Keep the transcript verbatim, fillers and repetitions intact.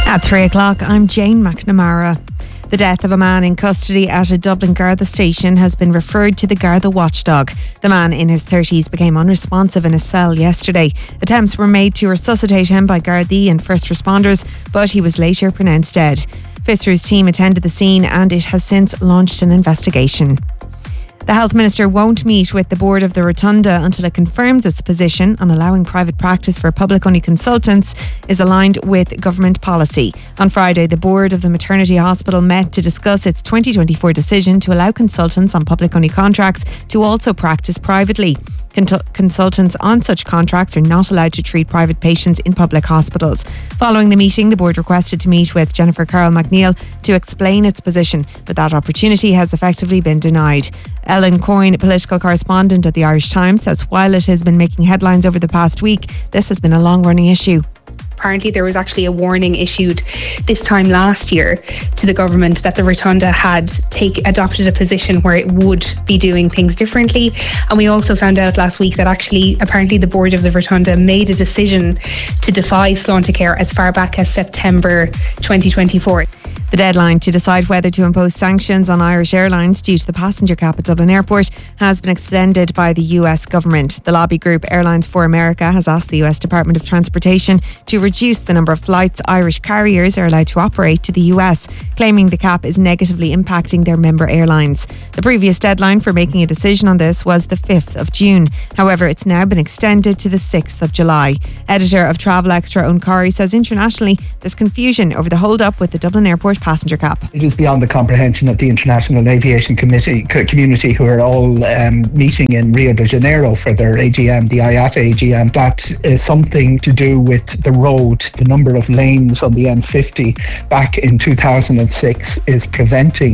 At three o'clock, I'm Jane McNamara. The death of a man in custody at a Dublin Garda station has been referred to the Garda watchdog. The man in his thirties became unresponsive in a cell yesterday. Attempts were made to resuscitate him by Gardaí and first responders, but he was later pronounced dead. Fitzroy's team attended the scene and it has since launched an investigation. The Health Minister won't meet with the board of the Rotunda until it confirms its position on allowing private practice for public-only consultants is aligned with government policy. On Friday, the board of the maternity hospital met to discuss its twenty twenty-four decision to allow consultants on public-only contracts to also practice privately. Consultants on such contracts are not allowed to treat private patients in public hospitals. Following the meeting, the board requested to meet with Jennifer Carroll McNeil to explain its position, but that opportunity has effectively been denied. Ellen Coyne, political correspondent at the Irish Times, says while it has been making headlines over the past week, this has been a long-running issue. Apparently there was actually a warning issued this time last year to the government that the Rotunda had take, adopted a position where it would be doing things differently. And we also found out last week that actually apparently the board of the Rotunda made a decision to defy Sláintecare as far back as September twenty twenty-four. The deadline to decide whether to impose sanctions on Irish Airlines due to the passenger cap at Dublin Airport has been extended by the U S government. The lobby group Airlines for America has asked the U S Department of Transportation to reduce the number of flights Irish carriers are allowed to operate to the U S, claiming the cap is negatively impacting their member airlines. The previous deadline for making a decision on this was the fifth of June. However, it's now been extended to the sixth of July. Editor of Travel Extra, Owen Corey, says internationally there's confusion over the hold-up with the Dublin Airport passenger cap. It is beyond the comprehension of the International Aviation Committee community, who are all um, meeting in Rio de Janeiro for their A G M, the I A T A A G M. That is something to do with the road. The number of lanes on the N fifty back in two thousand six is preventing